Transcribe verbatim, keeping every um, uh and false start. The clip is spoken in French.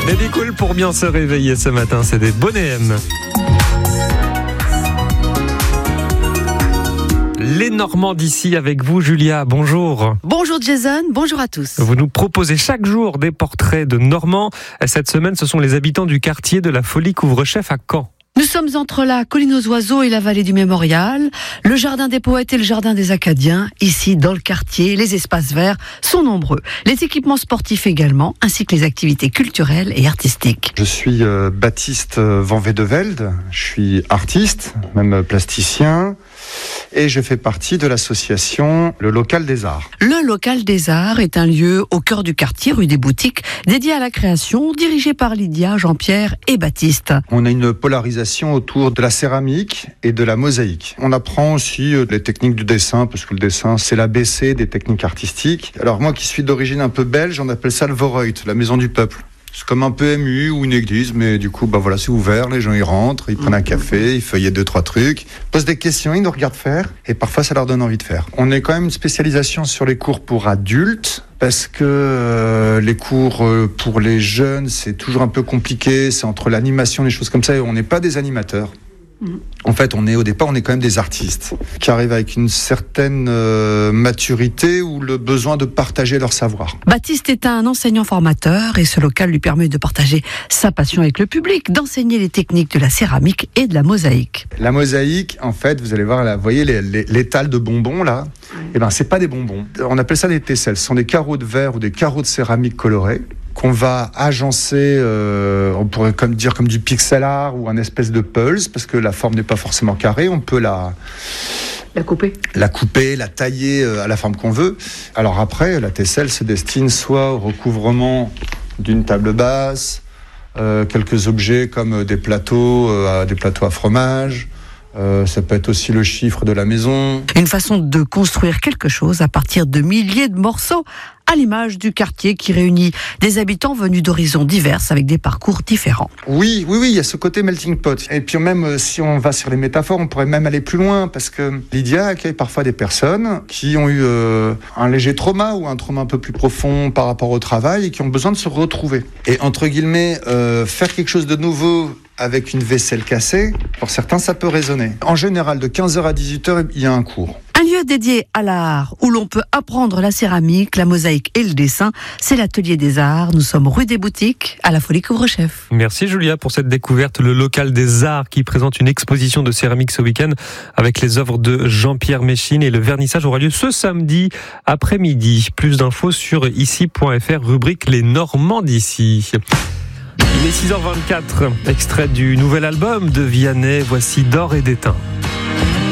Baby Cool pour bien se réveiller ce matin, c'est des bonnets M. Les Normands d'ici avec vous, Julia. Bonjour. Bonjour Jason, bonjour à tous. Vous nous proposez chaque jour des portraits de Normands. Cette semaine, ce sont les habitants du quartier de la Folie Couvre-Chef à Caen. Nous sommes entre la colline aux oiseaux et la vallée du Mémorial, le jardin des poètes et le jardin des Acadiens. Ici, dans le quartier, les espaces verts sont nombreux. Les équipements sportifs également, ainsi que les activités culturelles et artistiques. Je suis euh, Baptiste Van Vedevelde, je suis artiste, même plasticien, et je fais partie de l'association Le Local des Arts. Le Local des Arts est un lieu au cœur du quartier, rue des Boutiques, dédié à la création, dirigé par Lydia, Jean-Pierre et Baptiste. On a une polarisation autour de la céramique et de la mosaïque. On apprend aussi les techniques du dessin, parce que le dessin, c'est l'A B C des techniques artistiques. Alors moi qui suis d'origine un peu belge, on appelle ça le Vooruit, la maison du peuple. C'est comme un peu M U ou une église, mais du coup, bah voilà, c'est ouvert, les gens y rentrent, ils prennent un café, ils feuillent deux, trois trucs, posent des questions, ils nous regardent faire, et parfois ça leur donne envie de faire. On est quand même une spécialisation sur les cours pour adultes, parce que euh, les cours euh, pour les jeunes, c'est toujours un peu compliqué, c'est entre l'animation, les choses comme ça, et on n'est pas des animateurs. En fait, on est au départ, on est quand même des artistes qui arrivent avec une certaine euh, maturité ou le besoin de partager leur savoir. Baptiste est un enseignant formateur et ce local lui permet de partager sa passion avec le public, d'enseigner les techniques de la céramique et de la mosaïque. La mosaïque, en fait, vous allez voir, là, vous voyez les, les, l'étal de bonbons là, eh ben c'est pas des bonbons. On appelle ça des tesselles. Ce sont des carreaux de verre ou des carreaux de céramique colorés qu'on va agencer, euh, on pourrait comme dire comme du pixel art ou un espèce de pulse, parce que la forme n'est pas forcément carrée, on peut la... La couper. La couper, la tailler à la forme qu'on veut. Alors après, la tesselle se destine soit au recouvrement d'une table basse, euh, quelques objets comme des plateaux, euh, des plateaux à fromage. Euh, ça peut être aussi le chiffre de la maison. Une façon de construire quelque chose à partir de milliers de morceaux, à l'image du quartier qui réunit des habitants venus d'horizons divers avec des parcours différents. Oui, oui, oui, il y a ce côté melting pot. Et puis même euh, si on va sur les métaphores, on pourrait même aller plus loin, parce que Lydia accueille parfois des personnes qui ont eu euh, un léger trauma ou un trauma un peu plus profond par rapport au travail et qui ont besoin de se retrouver. Et entre guillemets, euh, faire quelque chose de nouveau avec une vaisselle cassée, pour certains, ça peut résonner. En général, de quinze heures à dix-huit heures, il y a un cours. Un lieu dédié à l'art, où l'on peut apprendre la céramique, la mosaïque et le dessin, c'est l'Atelier des Arts. Nous sommes rue des Boutiques, à la Folie Couvre-Chef. Merci Julia pour cette découverte. Le Local des Arts qui présente une exposition de céramique ce week-end avec les œuvres de Jean-Pierre Méchine, et le vernissage aura lieu ce samedi après-midi. Plus d'infos sur ici point f r, rubrique Les Normands d'ici. Il est six heures vingt-quatre, extrait du nouvel album de Vianney, voici D'or et d'étain.